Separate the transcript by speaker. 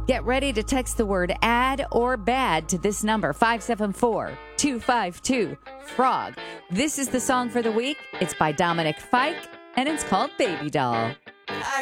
Speaker 1: Get ready to text the word add or bad to this number, 574-252-FROG. This is the song for the week. It's by Dominic Fike, and it's called Baby Doll.